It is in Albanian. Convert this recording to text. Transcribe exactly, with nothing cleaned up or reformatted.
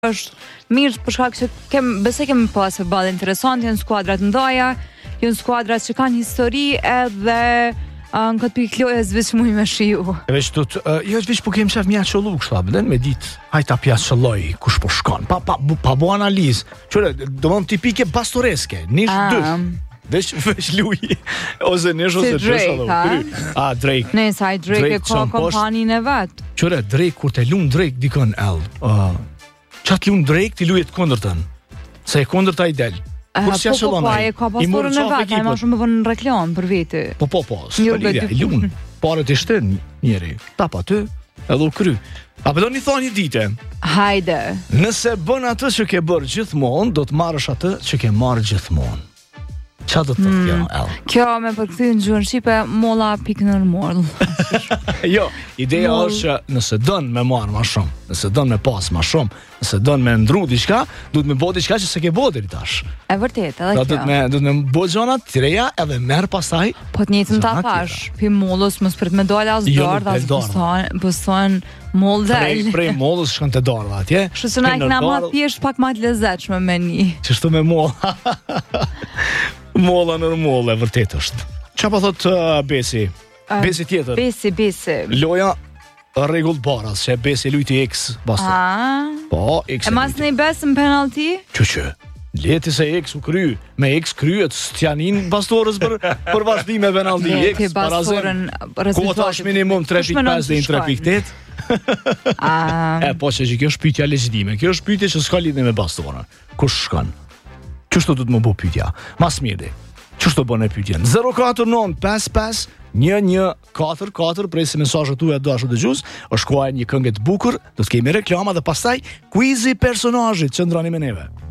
është mirë për shkak që kem besoj kemi pas futboll interesant, janë skuadrat ndaja, janë skuadrat që kanë histori edhe uh, në këtë pikë lojës veç muj me shiu. Veç tut, uh, jo veç po kem shef mja çollu kështu apo me ditë. Hajta pjas çolloj kush po shkon. Pa pa pa bo analizë. Çore, domon tipike pastoreske, nish dy. Veç veç luj ose nesh ose çfarë kry. A Drake. Ne sa Drake ka kompaninë e vet. Çore, Drake kur te lum Drake dikon ell. Uh, Çat lum Drake ti lujet kundërtën. Se e kundërta i del. Kur s'ja shëllon ai. Po, ka pasurën e vet, ai më shumë bën reklam për veti. Po po po, s'ka lum. Parë të shtën njëri. Tap aty, edhe u kry. A do një thoni dite? Hajde. Nëse bën atë që ke bërë gjithmonë, do të marrësh atë që ke marrë gjithmonë. Qa do të thotë kjo, El? Kjo me përkthyer në gjuhën shqipe, molla pikë në moll. Jo, ideja është që nëse don me marr më shumë, nëse don me pas më shumë, nëse don me ndru diçka, duhet me bëj diçka që s'e ke bëu deri tash. E vërtet, edhe kjo. Do të me do të me bëj gjëra të reja edhe merr pastaj. Po të njëjtën ta thash, pi mollës mos prit me dal as dorë, as poston, poston moll dal. Prej prej mollës shkon te dorë atje. Kështu që na kena më thjesht pak më të lezetshme me një. Çështo me moll. Molla në moll e vërtet është. Qa po thot uh, Besi? Uh, besi tjetër. Besi, Besi. Loja rregull baras, që Besi lujti X basta. Po, X. E mas në i Bes në penalti? Që që? Leti se X u kry, me X kryet s'tjanin bastorës për, për vazhdim e penalti. X bastorën rezultatit. Kota është minimum tre pikë pesë dhe tre pikë tetë. E, po që që kjo është pyetja legjitime. Kjo është pyetje që s'ka lidhje me bastorën. Kush shkon? Qështu du të më bo pyetja? Mas mirë di. Qështu bën e pyetjen? zero katër nëntë pesë pesë një një katër katër prej se mesazhet tuaja do ashtu dëgjues, është koha e një këngë të bukur, do të kemi reklama dhe pastaj quizi personazhit që ndroni me neve.